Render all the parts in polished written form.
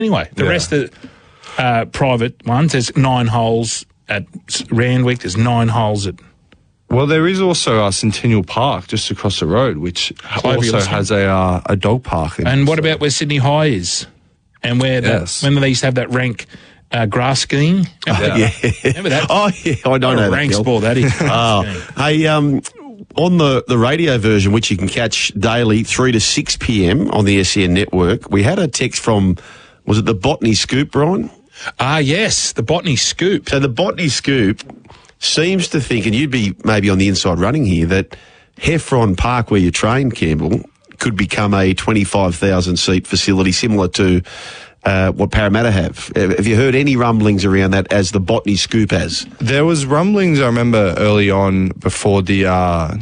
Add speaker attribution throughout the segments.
Speaker 1: Anyway, the rest of the private ones, there's 9 holes at Randwick, there's 9 holes at...
Speaker 2: Well, there is also Centennial Park just across the road, which also has a dog park.
Speaker 1: And what about where Sydney High is? And where when they used to have that rank grass skiing? Remember that?
Speaker 3: Oh, yeah, I don't know.
Speaker 1: Rank sport, that is.
Speaker 3: Hey, on the radio version, which you can catch daily, 3 to 6 p.m. on the SEN network, we had a text from, was it the Botany Scoop, Brian?
Speaker 1: Yes, the Botany Scoop.
Speaker 3: So the Botany Scoop seems to think, and you'd be maybe on the inside running here, that Heffron Park, where you train, Campbell, could become a 25,000-seat facility similar to what Parramatta have. Have you heard any rumblings around that as the Botany Scoop has?
Speaker 2: There was rumblings, I remember, early on before the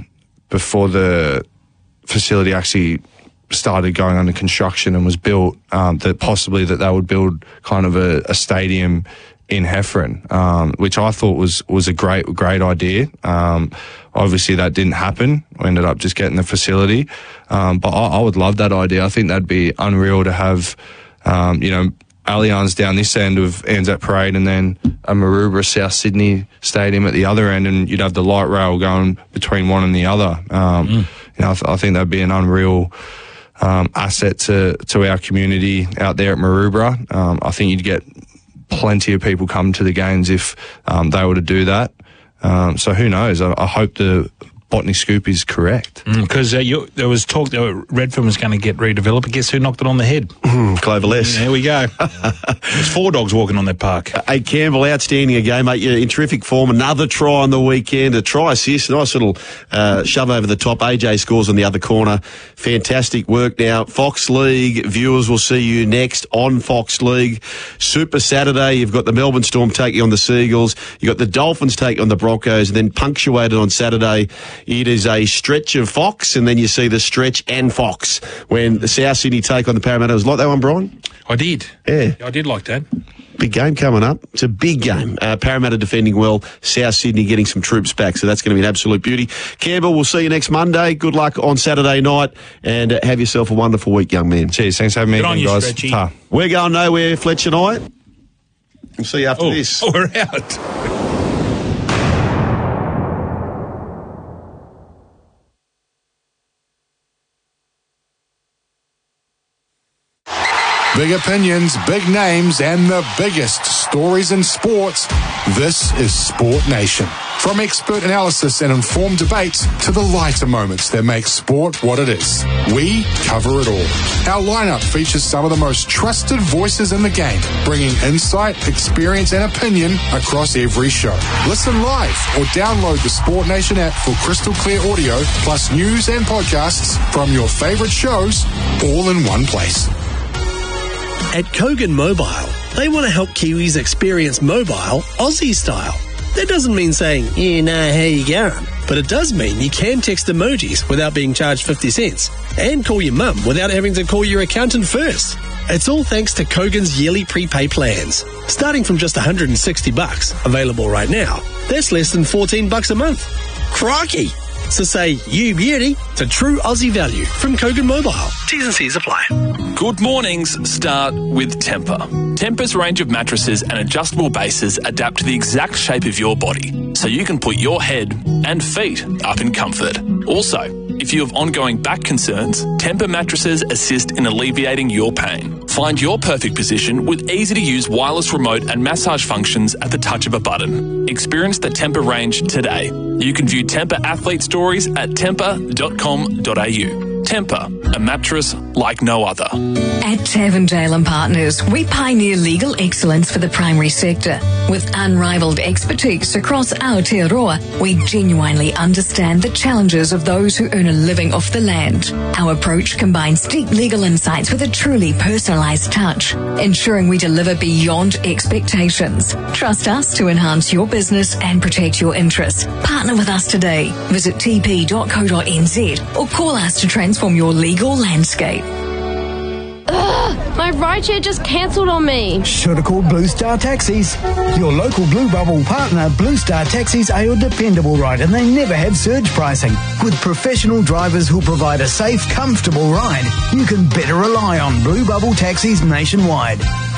Speaker 2: facility actually started going under construction and was built, that possibly that they would build kind of a stadium in Heffron, which I thought was a great idea. Obviously that didn't happen. We ended up just getting the facility. But I would love that idea. I think that'd be unreal to have, Allianz down this end of Anzac Parade and then a Maroubra South Sydney Stadium at the other end, and you'd have the light rail going between one and the other. I think that'd be an unreal asset to our community out there at Maroubra. I think you'd get plenty of people come to the games if they were to do that. So who knows? I hope the Botany Scoop is correct.
Speaker 1: Because there was talk that Redfern was going to get redeveloped, but guess who knocked it on the head?
Speaker 3: Clover Les.
Speaker 1: There we go. There's 4 dogs walking on that park.
Speaker 3: Hey, Campbell, outstanding again, mate. You're in terrific form. Another try on the weekend, a try assist, nice little shove over the top. AJ scores on the other corner. Fantastic work now. Fox League viewers will see you next on Fox League. Super Saturday, you've got the Melbourne Storm taking on the Seagulls. You've got the Dolphins taking on the Broncos, and then punctuated on Saturday, it is a stretch of Fox, and then you see the stretch and Fox when the South Sydney take on the Parramatta. Was like that one, Brian?
Speaker 1: I did.
Speaker 3: Yeah.
Speaker 1: I did like that.
Speaker 3: Big game coming up. It's a big game. Parramatta defending well, South Sydney getting some troops back, so that's going to be an absolute beauty. Campbell, we'll see you next Monday. Good luck on Saturday night, and have yourself a wonderful week, young man.
Speaker 2: Cheers. Thanks for having me,
Speaker 1: Good on you,
Speaker 2: guys.
Speaker 1: Stretchy.
Speaker 3: We're going nowhere, Fletcher and I. We'll see you after this.
Speaker 1: Oh, we're out.
Speaker 4: Big opinions, big names, and the biggest stories in sports. This is Sport Nation. From expert analysis and informed debates to the lighter moments that make sport what it is, we cover it all. Our lineup features some of the most trusted voices in the game, bringing insight, experience, and opinion across every show. Listen live or download the Sport Nation app for crystal clear audio, plus news and podcasts from your favorite shows, all in one place.
Speaker 5: At Kogan Mobile, they want to help Kiwis experience mobile Aussie style. That doesn't mean saying, how you going? But it does mean you can text emojis without being charged 50 cents and call your mum without having to call your accountant first. It's all thanks to Kogan's yearly prepay plans. Starting from just $160, available right now, that's less than $14 a month. Crikey! So say you beauty to true Aussie value from Kogan Mobile. T's and C's apply.
Speaker 6: Good mornings start with Tempur. Tempur's range of mattresses and adjustable bases adapt to the exact shape of your body, so you can put your head and feet up in comfort. Also, if you have ongoing back concerns, Tempur mattresses assist in alleviating your pain. Find your perfect position with easy-to-use wireless remote and massage functions at the touch of a button. Experience the Tempur range today. You can view Tempur athlete stories at tempur.com.au. Tempur, a mattress like no other.
Speaker 7: At Tavendale & Partners, we pioneer legal excellence for the primary sector. With unrivaled expertise across Aotearoa, we genuinely understand the challenges of those who earn a living off the land. Our approach combines deep legal insights with a truly personalised touch, ensuring we deliver beyond expectations. Trust us to enhance your business and protect your interests. Partner with us today. Visit tp.co.nz or call us to transform your legal landscape.
Speaker 8: Ugh, my rideshare just cancelled on me.
Speaker 9: Should have called Blue Star Taxis. Your local Blue Bubble partner, Blue Star Taxis, are your dependable ride, and they never have surge pricing. With professional drivers who'll provide a safe, comfortable ride, you can better rely on Blue Bubble Taxis nationwide.